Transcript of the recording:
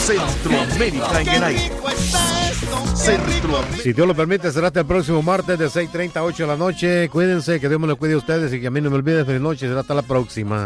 Centroamérica en el aire. Centroamérica. Si Dios lo permite, será hasta el próximo martes de 6:30 a 8 de la noche. Cuídense, que Dios me lo cuide a ustedes y que a mí no me olvide. Feliz noche, será hasta la próxima.